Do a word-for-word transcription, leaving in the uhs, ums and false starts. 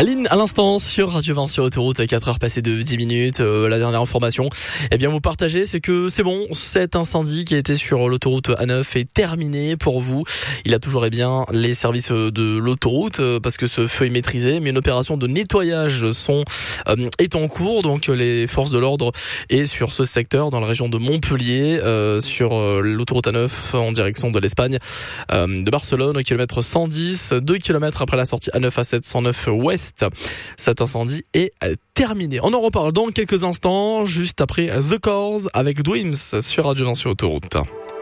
Aline, à l'instant, sur Radio vingt sur Autoroute, quatre heures passées de dix minutes. Euh, la dernière information, eh bien, vous partagez, c'est que c'est bon, cet incendie qui était sur l'autoroute A neuf est terminé pour vous. Il a toujours, eh bien, les services de l'autoroute, euh, parce que ce feu est maîtrisé, mais une opération de nettoyage sont, euh, est en cours. Donc, les forces de l'ordre est sur ce secteur, dans la région de Montpellier, euh, sur euh, l'autoroute A neuf, en direction de l'Espagne, euh, de Barcelone, au kilomètre cent dix, deux kilomètres après la sortie A neuf A sept cent neuf Ouest. Cet incendie est terminé. On en reparle dans quelques instants, juste après The Corrs avec Dreams sur Radio vingt sur Autoroute.